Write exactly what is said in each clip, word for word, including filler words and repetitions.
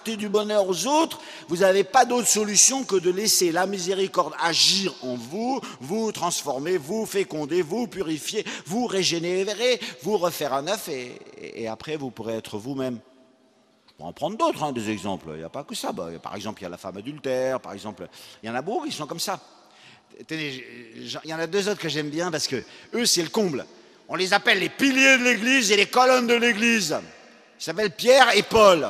du bonheur aux autres, vous n'avez pas d'autre solution que de laisser la miséricorde agir en vous, vous transformer, vous féconder, vous purifier, vous régénérer, vous refaire un neuf et, et après vous pourrez être vous-même. Je pourrais en prendre d'autres, hein, des exemples, il n'y a pas que ça. Bah, par exemple, il y a la femme adultère, par exemple, il y en a beaucoup qui sont comme ça. Tenez, il y en a deux autres que j'aime bien parce que eux, c'est le comble. On les appelle les piliers de l'Église et les colonnes de l'Église. Ils s'appellent Pierre et Paul.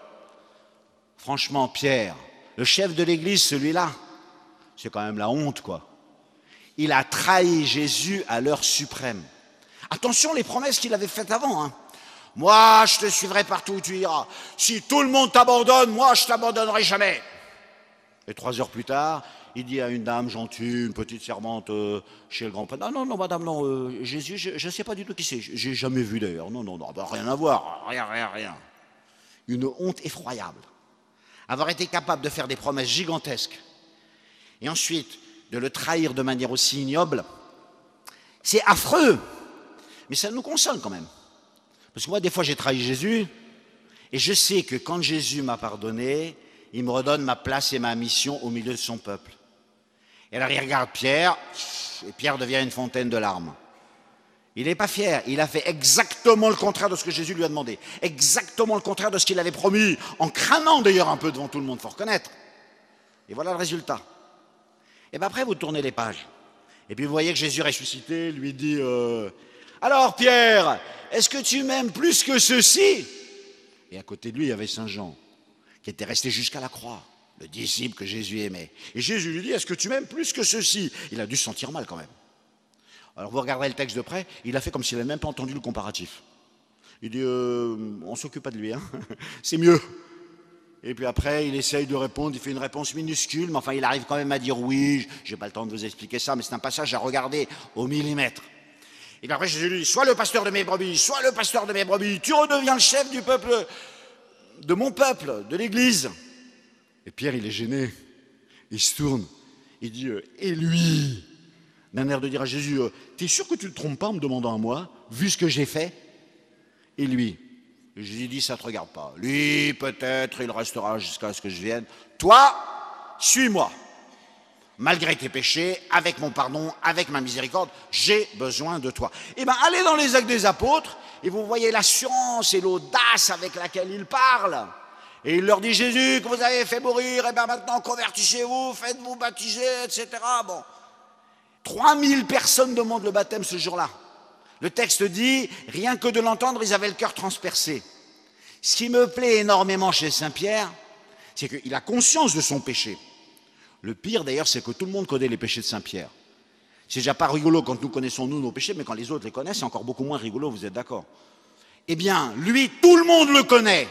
Franchement, Pierre, le chef de l'Église, celui-là, c'est quand même la honte, quoi. Il a trahi Jésus à l'heure suprême. Attention, les promesses qu'il avait faites avant. Hein. Moi, je te suivrai partout où tu iras. Si tout le monde t'abandonne, moi, je t'abandonnerai jamais. Et trois heures plus tard, il dit à une dame gentille, une petite servante euh, chez le grand-père, non, non, non, madame, non, euh, Jésus, je ne sais pas du tout qui c'est. J'ai jamais vu d'ailleurs. Non, non, non, bah, rien à voir, rien, rien, rien. Une honte effroyable. Avoir été capable de faire des promesses gigantesques et ensuite de le trahir de manière aussi ignoble, c'est affreux. Mais ça nous console quand même. Parce que moi, des fois, j'ai trahi Jésus et je sais que quand Jésus m'a pardonné, il me redonne ma place et ma mission au milieu de son peuple. Et alors, il regarde Pierre et Pierre devient une fontaine de larmes. Il n'est pas fier, il a fait exactement le contraire de ce que Jésus lui a demandé, exactement le contraire de ce qu'il avait promis, en crânant d'ailleurs un peu devant tout le monde, il faut reconnaître. Et voilà le résultat. Et bien après, vous tournez les pages. Et puis vous voyez que Jésus ressuscité lui dit euh, « Alors Pierre, est-ce que tu m'aimes plus que ceci ?» Et à côté de lui, il y avait Saint Jean, qui était resté jusqu'à la croix, le disciple que Jésus aimait. Et Jésus lui dit « Est-ce que tu m'aimes plus que ceci ?» Il a dû se sentir mal quand même. Alors vous regarderez le texte de près, il a fait comme s'il n'avait même pas entendu le comparatif. Il dit, euh, on ne s'occupe pas de lui, hein. C'est mieux. Et puis après, il essaye de répondre, il fait une réponse minuscule, mais enfin il arrive quand même à dire oui, je n'ai pas le temps de vous expliquer ça, mais c'est un passage à regarder au millimètre. Et puis après Jésus lui dit, sois le pasteur de mes brebis, sois le pasteur de mes brebis, tu redeviens le chef du peuple, de mon peuple, de l'Église. Et Pierre, il est gêné, il se tourne, il dit, euh, et lui ? D'un air de dire à Jésus, euh, t'es sûr que tu ne te trompes pas en me demandant à moi, vu ce que j'ai fait? Et lui, et Jésus dit, ça ne te regarde pas. Lui, peut-être, il restera jusqu'à ce que je vienne. Toi, suis-moi. Malgré tes péchés, avec mon pardon, avec ma miséricorde, j'ai besoin de toi. Eh bien, allez dans les Actes des Apôtres, et vous voyez l'assurance et l'audace avec laquelle il parle. Et il leur dit, Jésus, que vous avez fait mourir, et bien maintenant, convertissez-vous, faites-vous baptiser, et cetera. Bon. trois mille personnes demandent le baptême ce jour-là. Le texte dit, rien que de l'entendre, ils avaient le cœur transpercé. Ce qui me plaît énormément chez Saint-Pierre, c'est qu'il a conscience de son péché. Le pire d'ailleurs, c'est que tout le monde connaît les péchés de Saint-Pierre. C'est déjà pas rigolo quand nous connaissons nous nos péchés, mais quand les autres les connaissent, c'est encore beaucoup moins rigolo, vous êtes d'accord? Eh bien, lui, tout le monde le connaît.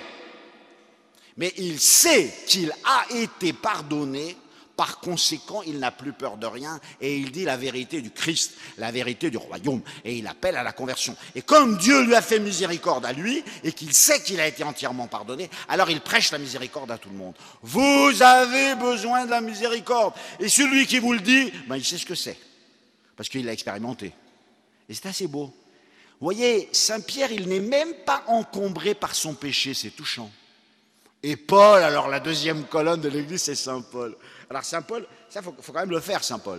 Mais il sait qu'il a été pardonné. Par conséquent, il n'a plus peur de rien et il dit la vérité du Christ, la vérité du royaume et il appelle à la conversion. Et comme Dieu lui a fait miséricorde à lui et qu'il sait qu'il a été entièrement pardonné, alors il prêche la miséricorde à tout le monde. Vous avez besoin de la miséricorde. Et celui qui vous le dit, ben, il sait ce que c'est parce qu'il l'a expérimenté. Et c'est assez beau. Vous voyez, Saint-Pierre, il n'est même pas encombré par son péché, c'est touchant. Et Paul, alors la deuxième colonne de l'Église, c'est Saint Paul. Alors Saint Paul, ça, il faut, faut quand même le faire, Saint Paul.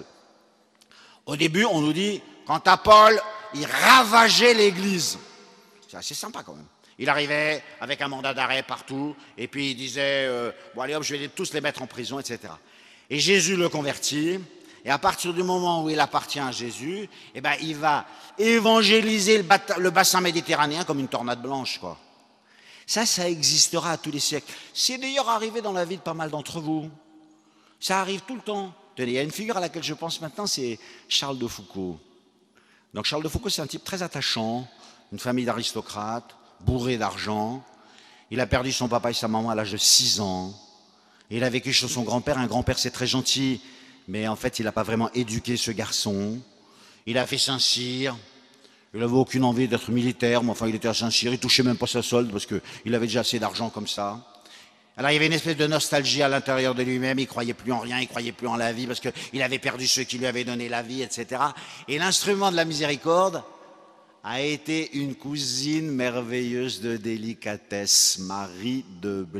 Au début, on nous dit, quant à Paul, il ravageait l'Église. C'est assez sympa quand même. Il arrivait avec un mandat d'arrêt partout, et puis il disait, euh, bon allez hop, je vais tous les mettre en prison, et cetera. Et Jésus le convertit, et à partir du moment où il appartient à Jésus, eh ben, il va évangéliser le, le bassin méditerranéen comme une tornade blanche, quoi. Ça, ça existera à tous les siècles. C'est d'ailleurs arrivé dans la vie de pas mal d'entre vous. Ça arrive tout le temps. Tenez, il y a une figure à laquelle je pense maintenant, c'est Charles de Foucauld. Donc Charles de Foucauld, c'est un type très attachant, une famille d'aristocrates, bourré d'argent. Il a perdu son papa et sa maman à l'âge de six ans. Et il a vécu chez son grand-père. Un grand-père, c'est très gentil, mais en fait, il n'a pas vraiment éduqué ce garçon. Il a fait Saint-Cyr. Il n'avait aucune envie d'être militaire, mais enfin, il était à Saint-Cyr, il ne touchait même pas sa solde parce qu'il avait déjà assez d'argent comme ça. Alors, il y avait une espèce de nostalgie à l'intérieur de lui-même, il ne croyait plus en rien, il ne croyait plus en la vie parce qu'il avait perdu ceux qui lui avaient donné la vie, et cetera. Et l'instrument de la miséricorde a été une cousine merveilleuse de délicatesse, Marie de